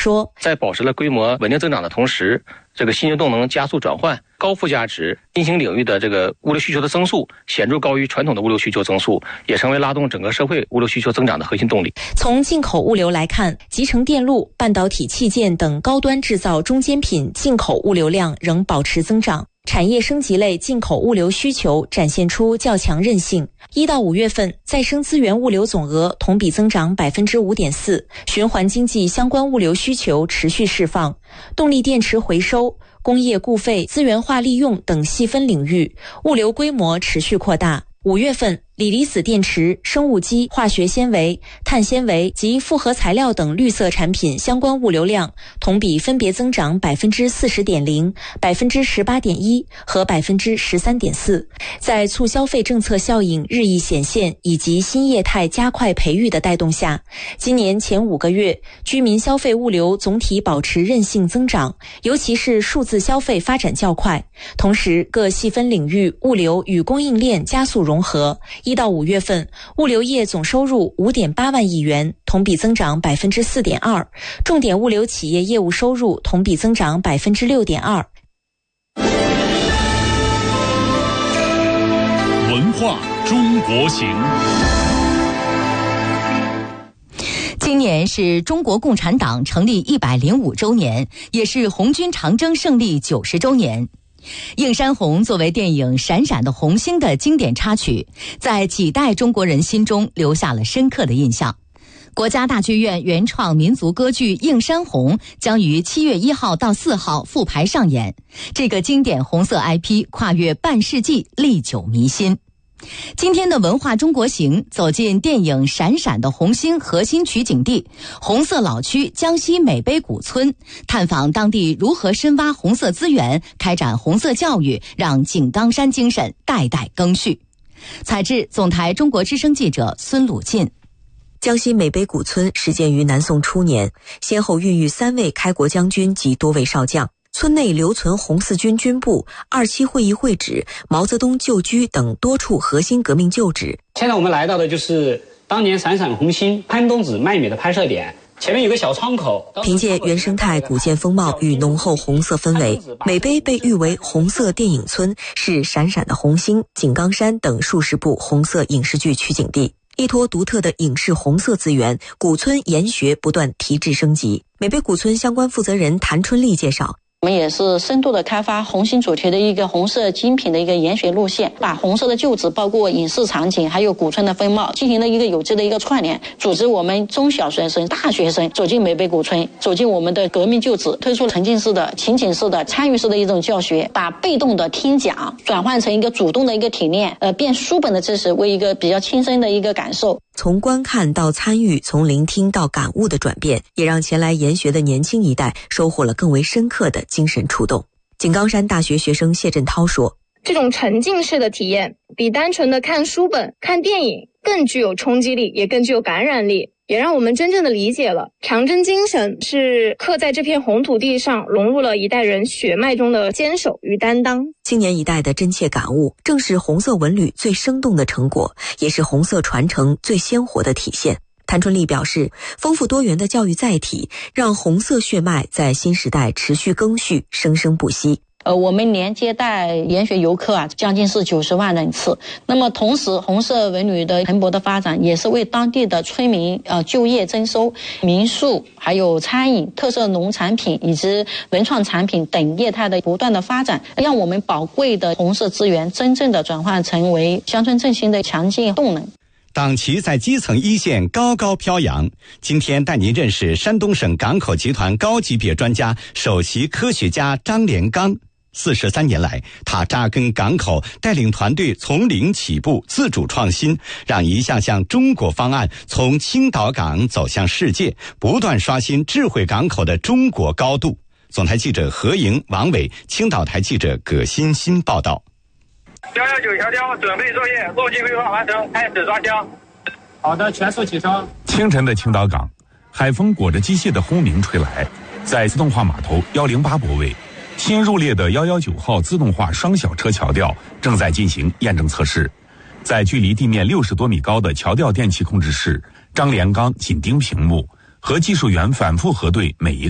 说， 在保持了规模稳定增长的同时，这个新型动能加速转换，高附加值新兴领域的这个物流需求的增速显著高于传统的物流需求增速，也成为拉动整个社会物流需求增长的核心动力。 从进口物流来看，集成电路、半导体器件等高端制造中间品进口物流量仍保持增长。产业升级类进口物流需求展现出较强韧性。1到5月份，再生资源物流总额同比增长 5.4%， 循环经济相关物流需求持续释放。动力电池回收、工业固废、资源化利用等细分领域，物流规模持续扩大。5月份，锂离子电池、生物基、化学纤维、碳纤维及复合材料等绿色产品相关物流量同比分别增长 40.0%、18.1% 和 13.4%。在促消费政策效应日益显现以及新业态加快培育的带动下，今年前5个月，居民消费物流总体保持韧性增长，尤其是数字消费发展较快。同时，各细分领域物流与供应链加速融合。1到5月份，物流业总收入 5.8 万亿元，同比增长 4.2%， 重点物流企业业务收入同比增长 6.2%。 文化中国行。 今年是中国共产党成立105周年，也是红军长征胜利90周年。映山红作为电影《闪闪的红星》的经典插曲，在几代中国人心中留下了深刻的印象。国家大剧院原创民族歌剧《映山红》将于7月1号到4号复排上演，这个经典红色 IP 跨越半世纪，历久弥新。今天的文化中国行走进电影《闪闪的红星》核心取景地红色老区江西美碑古村，探访当地如何深挖红色资源，开展红色教育，让井冈山精神代代更续。采制总台中国之声记者孙鲁进。 江西美碑古村始建于南宋初年，先后孕育3位开国将军及多位少将。村内留存红四军军部、27会议会址、毛泽东旧居等多处核心革命旧址。 现在我们来到的就是当年闪闪红星潘冬子卖米的拍摄点，前面有个小窗口。 凭借原生态古建风貌与浓厚红色氛围，美碑被誉为红色电影村，是闪闪的红星、井冈山等数十部红色影视剧取景地。依托独特的影视红色资源，古村研学不断提质升级。美碑古村相关负责人谭春丽介绍， 我们也是深度的开发红星主题的一个红色精品的一个研学路线，把红色的旧址包括影视场景还有古村的风貌进行了一个有机的一个串联，组织我们中小学生、大学生走进美碑古村，走进我们的革命旧址，推出沉浸式的、情景式的、参与式的一种教学，把被动的听讲转换成一个主动的一个体验，变书本的知识为一个比较亲身的一个感受。 从观看到参与，从聆听到感悟的转变，也让前来研学的年轻一代收获了更为深刻的精神触动。井冈山大学学生谢振涛说， 这种沉浸式的体验比单纯的看书本、看电影更具有冲击力，也更具有感染力，也让我们真正的理解了长征精神是刻在这片红土地上，融入了一代人血脉中的坚守与担当。 青年一代的真切感悟，正是红色文旅最生动的成果，也是红色传承最鲜活的体现。谭春丽表示，丰富多元的教育载体，让红色血脉在新时代持续更续，生生不息。 我们年接待研学游客将近是90万人次。那么同时，红色文旅的蓬勃的发展，也是为当地的村民就业增收、民宿、还有餐饮、特色农产品以及文创产品等业态的不断的发展，让我们宝贵的红色资源真正的转换成为乡村振兴的强劲动能。 党旗在基层一线高高飘扬。今天带您认识山东省港口集团高级别专家、首席科学家张连刚。43年来，他扎根港口，带领团队从零起步，自主创新，让一项项中国方案从青岛港走向世界，不断刷新智慧港口的中国高度。总台记者何莹、王伟，青岛台记者葛欣欣报道。 119桥雕准备作业，路径规划完成，开始抓浆。 好的，全速起升。 清晨的青岛港，海风裹着机械的轰鸣吹来，在自动化码头108泊位，新入列的119号自动化双小车桥吊正在进行验证测试。在距离地面60多米高的桥吊电气控制室，张连刚紧盯屏幕，和技术员反复核对每一个